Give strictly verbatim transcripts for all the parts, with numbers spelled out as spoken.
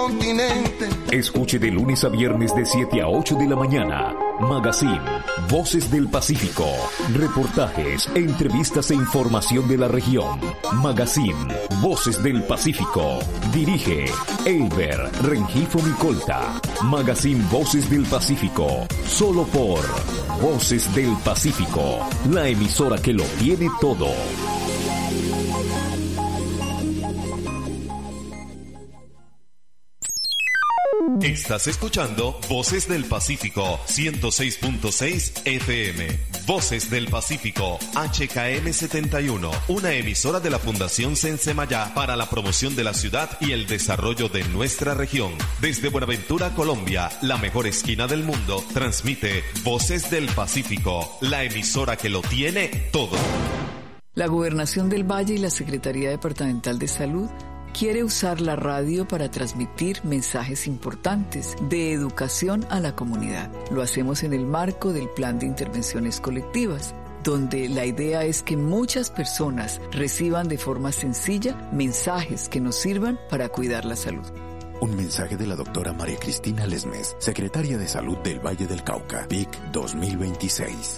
continente. Escuche de lunes a viernes de siete a ocho de la mañana. Magazine Voces del Pacífico. Reportajes, entrevistas e información de la región. Magazine Voces del Pacífico. Dirige Elber Rengifo Micolta. Magazine Voces del Pacífico. Solo por Voces del Pacífico. La emisora que lo tiene todo. Estás escuchando Voces del Pacífico ciento seis punto seis F M. Voces del Pacífico H K M setenta y uno, una emisora de la Fundación Sensemayá para la promoción de la ciudad y el desarrollo de nuestra región. Desde Buenaventura, Colombia, la mejor esquina del mundo, transmite Voces del Pacífico, la emisora que lo tiene todo. La Gobernación del Valle y la Secretaría Departamental de Salud quiere usar la radio para transmitir mensajes importantes de educación a la comunidad. Lo hacemos en el marco del Plan de Intervenciones Colectivas, donde la idea es que muchas personas reciban de forma sencilla mensajes que nos sirvan para cuidar la salud. Un mensaje de la doctora María Cristina Lesmes, secretaria de Salud del Valle del Cauca, V I C dos mil veintiséis.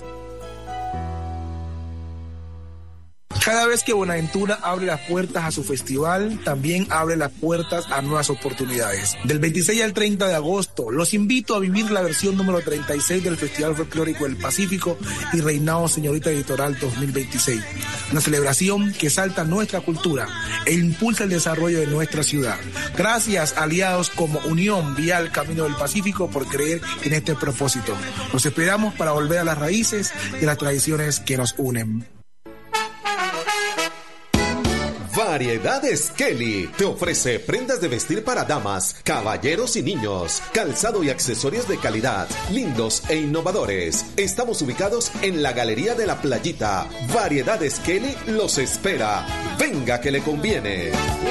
Cada vez que Buenaventura abre las puertas a su festival, también abre las puertas a nuevas oportunidades. Del veintiséis al treinta de agosto, los invito a vivir la versión número treinta y seis del Festival Folclórico del Pacífico y Reinado Señorita Litoral dos mil veintiséis. Una celebración que exalta nuestra cultura e impulsa el desarrollo de nuestra ciudad. Gracias, aliados como Unión Vial Camino del Pacífico, por creer en este propósito. Los esperamos para volver a las raíces y las tradiciones que nos unen. Variedades Kelly te ofrece prendas de vestir para damas, caballeros y niños, calzado y accesorios de calidad, lindos e innovadores. Estamos ubicados en la Galería de la Playita. Variedades Kelly los espera. Venga que le conviene.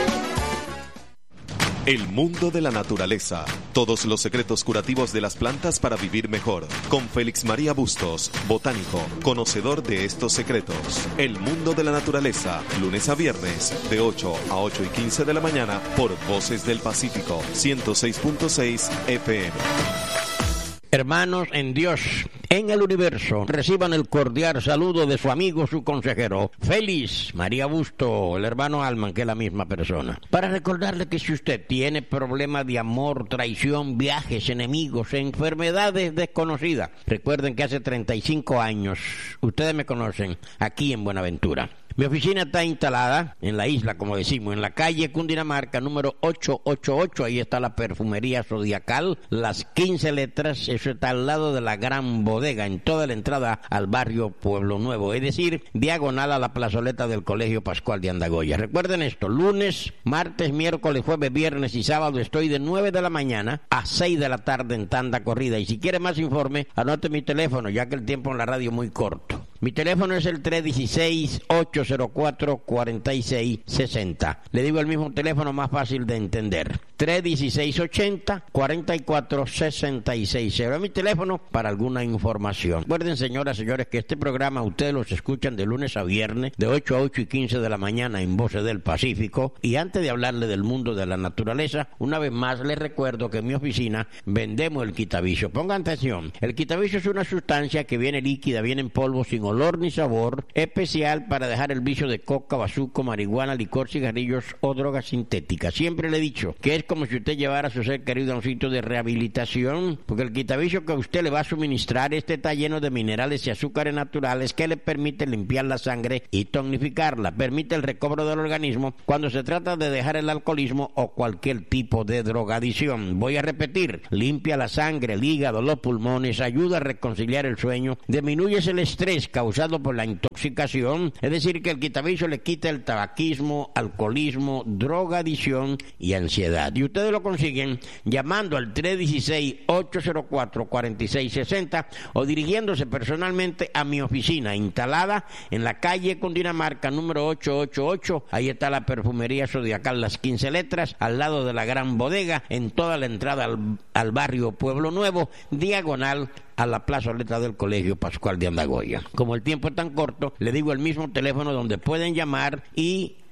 El mundo de la naturaleza. Todos los secretos curativos de las plantas para vivir mejor. Con Félix María Bustos, botánico, conocedor de estos secretos. El mundo de la naturaleza. Lunes a viernes, de ocho a ocho y quince de la mañana, por Voces del Pacífico, ciento seis punto seis F M. Hermanos en Dios, en el universo, reciban el cordial saludo de su amigo, su consejero, Félix María Busto, el hermano Alman, que es la misma persona. Para recordarle que si usted tiene problemas de amor, traición, viajes, enemigos, enfermedades desconocidas, recuerden que hace treinta y cinco años, ustedes me conocen, aquí en Buenaventura. Mi oficina está instalada en la isla, como decimos, en la calle Cundinamarca, número ochocientos ochenta y ocho. Ahí está la perfumería Zodiacal, las quince letras. Eso está al lado de la Gran Bodega, en toda la entrada al barrio Pueblo Nuevo. Es decir, diagonal a la plazoleta del Colegio Pascual de Andagoya. Recuerden esto, lunes, martes, miércoles, jueves, viernes y sábado estoy de nueve de la mañana a seis de la tarde en tanda corrida. Y si quiere más informe, anote mi teléfono, ya que el tiempo en la radio es muy corto. Mi teléfono es el tres uno seis, ocho cero cuatro, cuatro seis seis cero. Le digo el mismo teléfono más fácil de entender. tres uno seis, ochenta, cuarenta y cuatro, sesenta y seis cero. Es mi teléfono para alguna información. Recuerden, señoras y señores, que este programa ustedes los escuchan de lunes a viernes, de ocho a ocho y quince de la mañana en Voces del Pacífico. Y antes de hablarle del mundo de la naturaleza, una vez más les recuerdo que en mi oficina vendemos el quitavicio. Pongan atención. El quitavicio es una sustancia que viene líquida, viene en polvo sin olor ni sabor, especial para dejar el vicio de coca, bazuco, marihuana, licor, cigarrillos o drogas sintéticas. Siempre le he dicho que es como si usted llevara a su ser querido a un sitio de rehabilitación, porque el quitavicio que usted le va a suministrar, este está lleno de minerales y azúcares naturales que le permite limpiar la sangre y tonificarla, permite el recobro del organismo cuando se trata de dejar el alcoholismo o cualquier tipo de drogadicción. Voy a repetir, limpia la sangre, el hígado, los pulmones, ayuda a reconciliar el sueño, disminuye el estrés causado por la intoxicación, es decir, que el quitavicio le quita el tabaquismo, alcoholismo, drogadicción y ansiedad. Y ustedes lo consiguen llamando al tres uno seis, ocho cero cuatro, cuatro seis seis cero o dirigiéndose personalmente a mi oficina instalada en la calle Cundinamarca número ochocientos ochenta y ocho. Ahí está la perfumería Zodiacal, las quince letras, al lado de la Gran Bodega, en toda la entrada al, al barrio Pueblo Nuevo, diagonal a la plazoleta del Colegio Pascual de Andagoya. Como el tiempo es tan corto, le digo el mismo teléfono donde pueden llamar y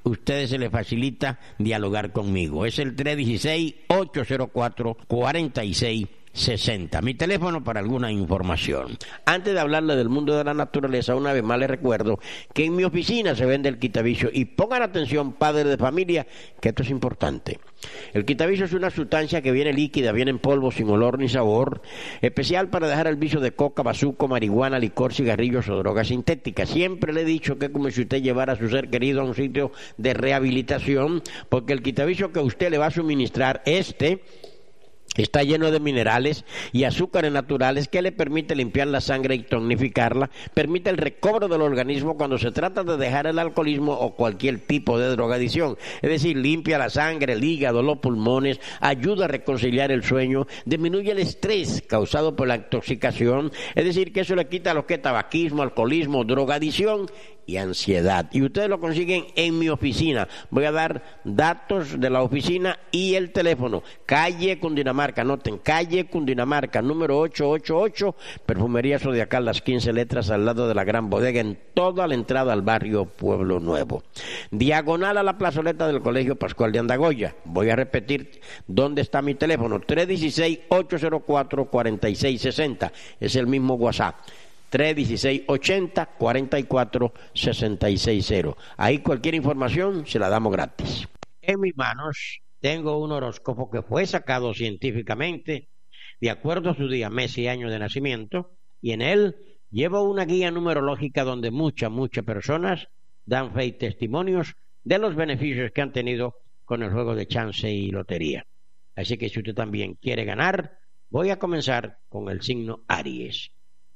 ustedes se les facilita dialogar conmigo. Es el tres uno seis, ocho cero cuatro, cuatro seis sesenta. Mi teléfono para alguna información. Antes de hablarle del mundo de la naturaleza, una vez más les recuerdo que en mi oficina se vende el quitavicio, y pongan atención, padres de familia, que esto es importante. El quitavicio es una sustancia que viene líquida, viene en polvo, sin olor ni sabor, especial para dejar el vicio de coca, bazuco, marihuana, licor, cigarrillos o drogas sintéticas. Siempre le he dicho que es como si usted llevara a su ser querido a un sitio de rehabilitación, porque el quitavicio que usted le va a suministrar, este está lleno de minerales y azúcares naturales que le permite limpiar la sangre y tonificarla, permite el recobro del organismo cuando se trata de dejar el alcoholismo o cualquier tipo de drogadicción. Es decir, limpia la sangre, el hígado, los pulmones, ayuda a reconciliar el sueño, disminuye el estrés causado por la intoxicación, es decir, que eso le quita lo que es tabaquismo, alcoholismo, drogadicción y ansiedad. Y ustedes lo consiguen en mi oficina. Voy a dar datos de la oficina y el teléfono. Calle Cundinamarca, anoten, calle Cundinamarca, número ochocientos ochenta y ocho, Perfumería Zodiacal, las quince letras al lado de la Gran Bodega, en toda la entrada al barrio Pueblo Nuevo. Diagonal a la plazoleta del Colegio Pascual de Andagoya. Voy a repetir dónde está mi teléfono, tres uno seis, ocho cero cuatro, cuatro seis sesenta. Es el mismo WhatsApp. tres uno seis, ochenta, cuarenta y cuatro, sesenta y seis cero. Ahí cualquier información se la damos gratis. En mis manos tengo un horóscopo que fue sacado científicamente de acuerdo a su día, mes y año de nacimiento, y en él llevo una guía numerológica donde muchas, muchas personas dan fe y testimonios de los beneficios que han tenido con el juego de chance y lotería. Así que si usted también quiere ganar, voy a comenzar con el signo Aries.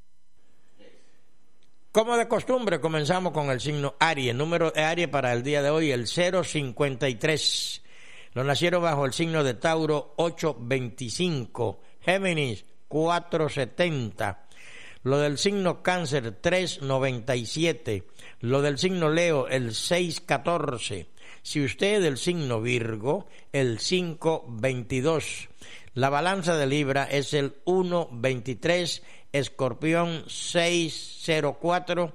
Como de costumbre, comenzamos con el signo Aries. El número de Aries para el día de hoy, el cero cincuenta y tres. Los nacieron bajo el signo de Tauro, ocho veinticinco. Géminis, cuatro setenta. Lo del signo Cáncer, tres noventa y siete. Lo del signo Leo, el seis catorce. Si usted es del signo Virgo, el cinco veintidós. La balanza de Libra es el uno veintitrés. Escorpión seis cero cuatro,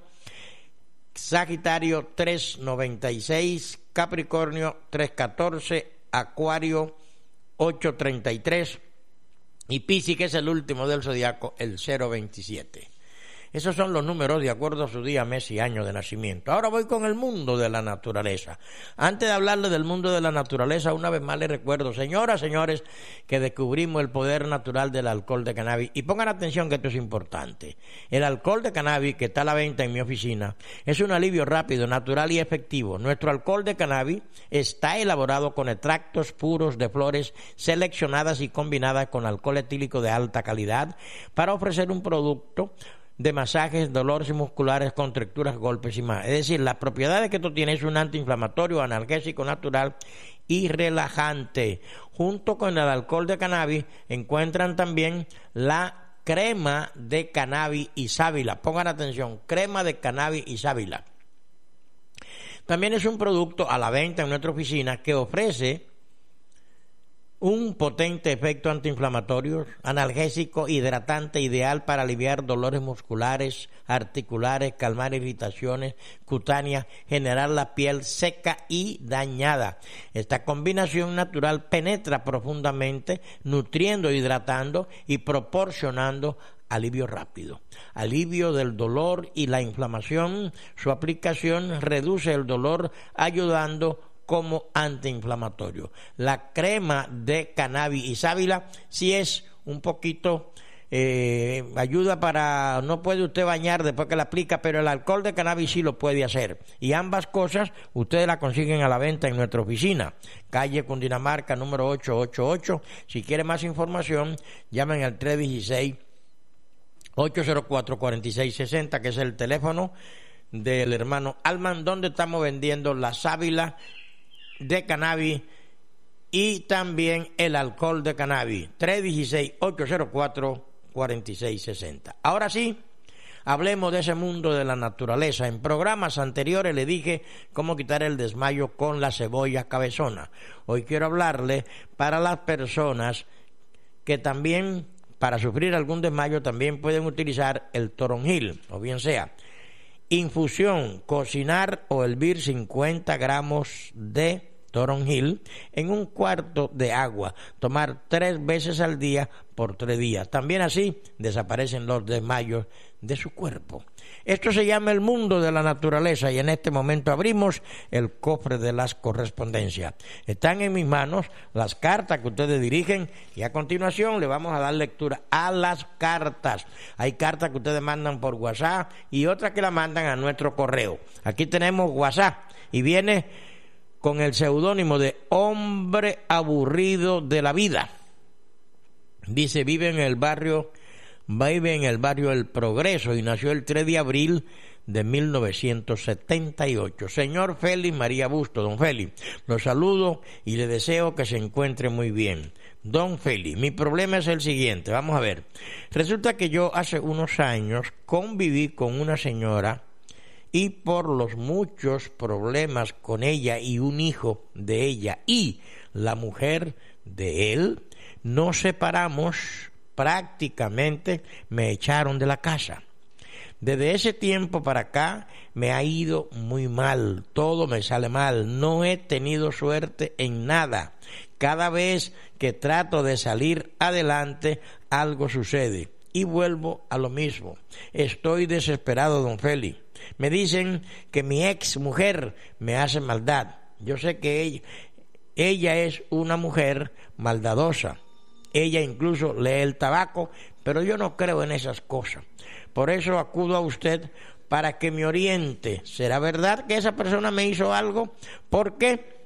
Sagitario tres noventa y seis, Capricornio tres catorce, Acuario ocho treinta y tres y Piscis, que es el último del zodiaco, el cero veintisiete. Esos son los números de acuerdo a su día, mes y año de nacimiento. Ahora voy con el mundo de la naturaleza. Antes de hablarle del mundo de la naturaleza, una vez más les recuerdo, señoras, señores, que descubrimos el poder natural del alcohol de cannabis. Y pongan atención que esto es importante. El alcohol de cannabis, que está a la venta en mi oficina, es un alivio rápido, natural y efectivo. Nuestro alcohol de cannabis está elaborado con extractos puros de flores seleccionadas y combinadas con alcohol etílico de alta calidad para ofrecer un producto de masajes, dolores musculares, contracturas, golpes y más. Es decir, las propiedades que esto tiene es un antiinflamatorio, analgésico natural y relajante. Junto con el alcohol de cannabis encuentran también la crema de cannabis y sábila. Pongan atención, crema de cannabis y sábila. También es un producto a la venta en nuestra oficina que ofrece un potente efecto antiinflamatorio, analgésico, hidratante, ideal para aliviar dolores musculares, articulares, calmar irritaciones cutáneas, generar la piel seca y dañada. Esta combinación natural penetra profundamente, nutriendo, hidratando y proporcionando alivio rápido, alivio del dolor y la inflamación. Su aplicación reduce el dolor, ayudando como antiinflamatorio. La crema de cannabis y sábila sí es un poquito eh, ayuda para, no puede usted bañar después que la aplica, pero el alcohol de cannabis sí lo puede hacer, y ambas cosas ustedes la consiguen a la venta en nuestra oficina, calle Cundinamarca, número ochocientos ochenta y ocho. Si quiere más información, llamen al tres uno seis, ocho cero cuatro, cuatro seis sesenta, que es el teléfono del hermano Alman, donde estamos vendiendo la sábila de cannabis y también el alcohol de cannabis. Tres uno seis, ocho cero cuatro, cuatro seis sesenta. Ahora sí, hablemos de ese mundo de la naturaleza. En programas anteriores le dije cómo quitar el desmayo con la cebolla cabezona. Hoy quiero hablarle para las personas que también, para sufrir algún desmayo, también pueden utilizar el toronjil, o bien sea Infusión, cocinar o hervir cincuenta gramos de toronjil en un cuarto de agua, tomar tres veces al día por tres días. También así desaparecen los desmayos de su cuerpo. Esto se llama el mundo de la naturaleza y en este momento abrimos el cofre de las correspondencias. Están en mis manos las cartas que ustedes dirigen y a continuación le vamos a dar lectura a las cartas. Hay cartas que ustedes mandan por WhatsApp y otras que la mandan a nuestro correo. Aquí tenemos WhatsApp y viene con el seudónimo de Hombre Aburrido de la Vida. Dice, vive en el barrio, vive en el barrio El Progreso y nació el tres de abril de mil novecientos setenta y ocho. Señor Félix María Busto, don Félix, lo saludo y le deseo que se encuentre muy bien. Don Félix, mi problema es el siguiente, vamos a ver. Resulta que yo hace unos años conviví con una señora y por los muchos problemas con ella y un hijo de ella y la mujer de él, nos separamos, prácticamente me echaron de la casa. Desde ese tiempo para acá me ha ido muy mal, todo me sale mal, no he tenido suerte en nada. Cada vez que trato de salir adelante, algo sucede y vuelvo a lo mismo. Estoy desesperado, don Félix. Me dicen que mi ex mujer me hace maldad. Yo sé que ella, ella es una mujer maldadosa. Ella incluso lee el tabaco, pero yo no creo en esas cosas. Por eso acudo a usted para que me oriente. ¿Será verdad que esa persona me hizo algo? ¿Por qué?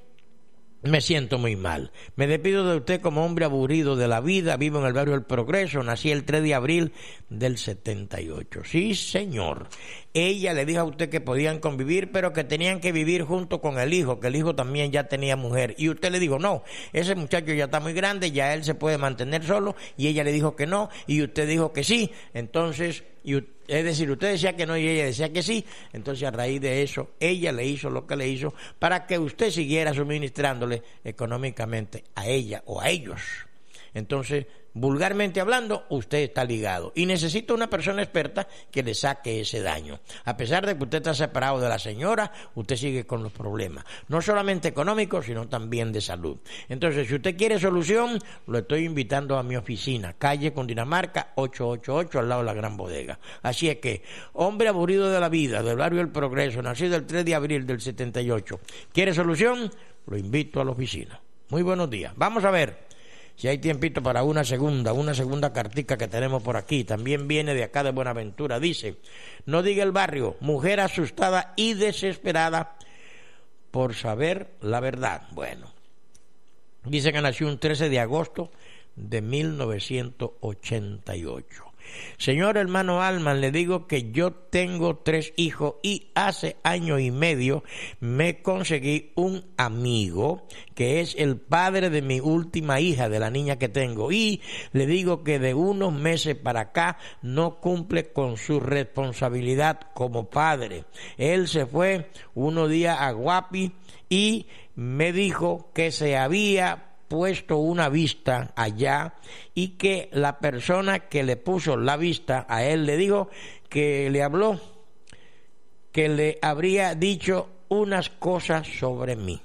Me siento muy mal. Me despido de usted como hombre aburrido de la vida. Vivo en el barrio El Progreso. Nací el tres de abril del setenta y ocho. Sí, señor. Ella le dijo a usted que podían convivir, pero que tenían que vivir junto con el hijo, que el hijo también ya tenía mujer. Y usted le dijo, no, ese muchacho ya está muy grande, ya él se puede mantener solo. Y ella le dijo que no, y usted dijo que sí. Entonces, y, es decir, usted decía que no y ella decía que sí. Entonces, a raíz de eso, ella le hizo lo que le hizo para que usted siguiera suministrándole económicamente a ella o a ellos. Entonces, vulgarmente hablando, usted está ligado y necesita una persona experta que le saque ese daño. A pesar de que usted está separado de la señora, usted sigue con los problemas, no solamente económicos, sino también de salud. Entonces, si usted quiere solución, lo estoy invitando a mi oficina, calle Cundinamarca, ochocientos ochenta y ocho, al lado de la Gran Bodega. Así es que, hombre aburrido de la vida, del barrio El Progreso, nacido el tres de abril del setenta y ocho, ¿quiere solución? Lo invito a la oficina. Muy buenos días. Vamos a ver si hay tiempito para una segunda, una segunda cartica que tenemos por aquí. También viene de acá de Buenaventura. Dice, no diga el barrio, mujer asustada y desesperada por saber la verdad. Bueno, dice que nació un trece de agosto de mil novecientos ochenta y ocho. Señor hermano Alman, le digo que yo tengo tres hijos y hace año y medio me conseguí un amigo que es el padre de mi última hija, de la niña que tengo, y le digo que de unos meses para acá no cumple con su responsabilidad como padre. Él se fue unos días a Guapi y me dijo que se había puesto una vista allá y que la persona que le puso la vista a él le dijo que le habló, que le habría dicho unas cosas sobre mí.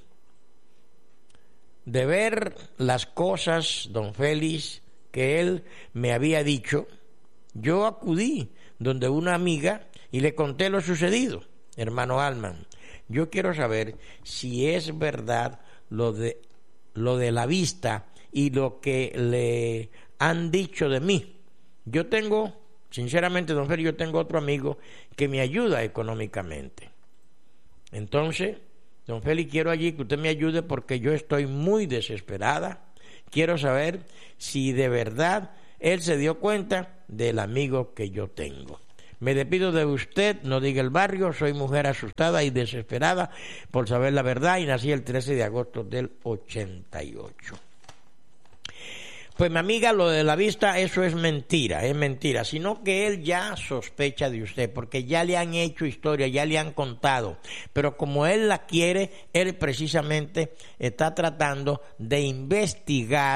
De ver las cosas, don Félix, que él me había dicho, yo acudí donde una amiga y le conté lo sucedido. Hermano Alman, yo quiero saber si es verdad lo de lo de la vista y lo que le han dicho de mí. Yo tengo, sinceramente, don Félix, yo tengo otro amigo que me ayuda económicamente. Entonces, don Félix, quiero allí que usted me ayude porque yo estoy muy desesperada. Quiero saber si de verdad él se dio cuenta del amigo que yo tengo. Me despido de usted, no diga el barrio, soy mujer asustada y desesperada por saber la verdad y nací el trece de agosto del ochenta y ocho. Pues mi amiga, lo de la vista, eso es mentira, es mentira, sino que él ya sospecha de usted, porque ya le han hecho historia, ya le han contado, pero como él la quiere, él precisamente está tratando de investigar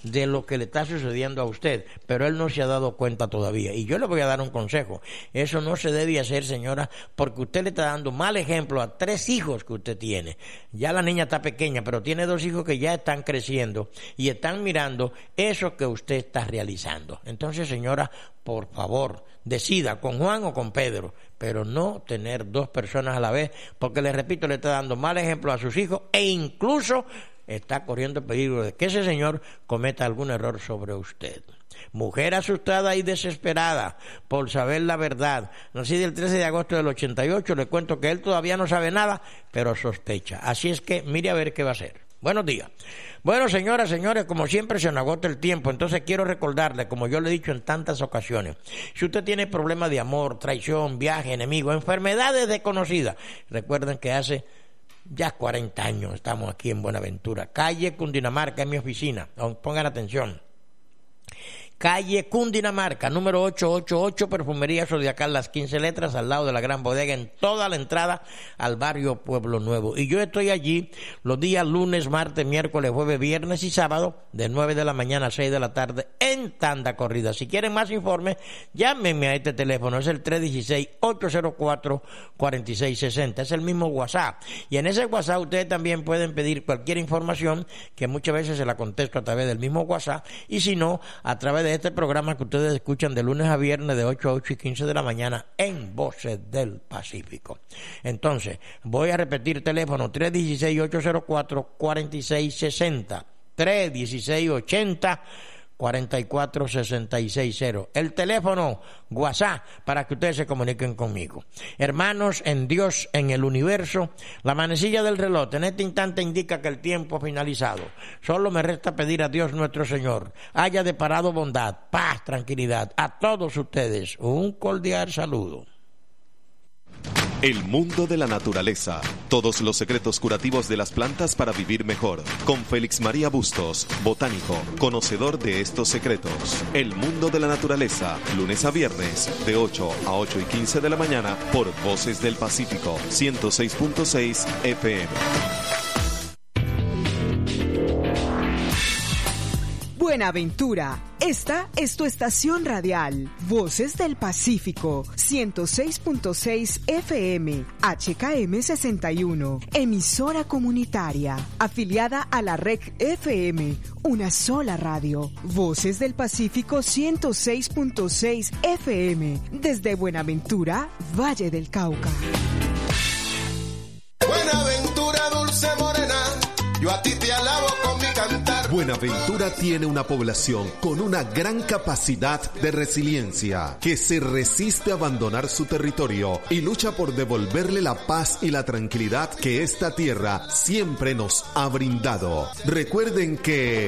de lo que le está sucediendo a usted, pero él no se ha dado cuenta todavía. Y yo le voy a dar un consejo. Eso no se debe hacer, señora, porque usted le está dando mal ejemplo a tres hijos que usted tiene. Ya la niña está pequeña, pero tiene dos hijos que ya están creciendo y están mirando eso que usted está realizando. Entonces, señora, por favor, decida con Juan o con Pedro, pero no tener dos personas a la vez, porque le repito, le está dando mal ejemplo a sus hijos e incluso está corriendo peligro de que ese señor cometa algún error sobre usted. Mujer asustada y desesperada por saber la verdad. Nací el trece de agosto del ochenta y ocho, le cuento que él todavía no sabe nada, pero sospecha. Así es que mire a ver qué va a hacer. Buenos días. Bueno, señoras, señores, como siempre se nos agota el tiempo, entonces quiero recordarle, como yo le he dicho en tantas ocasiones, si usted tiene problemas de amor, traición, viaje, enemigo, enfermedades desconocidas, recuerden que hace ya cuarenta años estamos aquí en Buenaventura, calle Cundinamarca, en mi oficina, pongan atención. Calle Cundinamarca, número ochocientos ochenta y ocho, Perfumería Zodiacal, las quince letras, al lado de la Gran Bodega, en toda la entrada al barrio Pueblo Nuevo. Y yo estoy allí los días lunes, martes, miércoles, jueves, viernes y sábado, de nueve de la mañana a seis de la tarde, en tanda corrida. Si quieren más informes, llámenme a este teléfono, es el tres uno seis, ocho cero cuatro, cuatro seis seis cero, es el mismo WhatsApp. Y en ese WhatsApp ustedes también pueden pedir cualquier información, que muchas veces se la contesto a través del mismo WhatsApp, y si no, a través de de este programa que ustedes escuchan de lunes a viernes de ocho a ocho y quince de la mañana en Voces del Pacífico. Entonces, voy a repetir teléfono tres uno seis, ocho cero cuatro, cuatro seis seis cero, tres uno seis, ochenta, cuarenta y cuatro sesenta y seis cero. El teléfono WhatsApp para que ustedes se comuniquen conmigo. Hermanos en Dios, en el universo, la manecilla del reloj en este instante indica que el tiempo ha finalizado. Solo me resta pedir a Dios nuestro Señor haya deparado bondad, paz, tranquilidad. A todos ustedes un cordial saludo. El mundo de la naturaleza. Todos los secretos curativos de las plantas para vivir mejor. Con Félix María Bustos, botánico, conocedor de estos secretos. El mundo de la naturaleza. Lunes a viernes, de ocho a ocho y quince de la mañana, por Voces del Pacífico, ciento seis punto seis F M. Buenaventura, esta es tu estación radial, Voces del Pacífico, ciento seis punto seis F M, H K M sesenta y uno, emisora comunitaria, afiliada a la R E C F M, una sola radio, Voces del Pacífico ciento seis punto seis F M, desde Buenaventura, Valle del Cauca. Buenaventura, dulce morena, yo a ti te alabo con mi cantar. Buenaventura tiene una población con una gran capacidad de resiliencia, que se resiste a abandonar su territorio y lucha por devolverle la paz y la tranquilidad que esta tierra siempre nos ha brindado. Recuerden que